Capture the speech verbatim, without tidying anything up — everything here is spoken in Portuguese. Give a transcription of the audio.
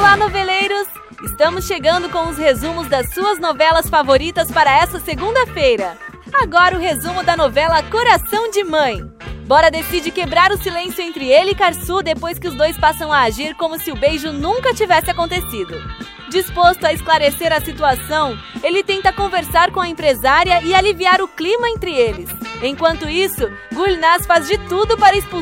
Olá, noveleiros! Estamos chegando com os resumos das suas novelas favoritas para essa segunda-feira. Agora o resumo da novela Coração de Mãe. Bora decide quebrar o silêncio entre ele e Karsu depois que os dois passam a agir como se o beijo nunca tivesse acontecido. Disposto a esclarecer a situação, ele tenta conversar com a empresária e aliviar o clima entre eles. Enquanto isso, Gulnaz faz de tudo para expulsar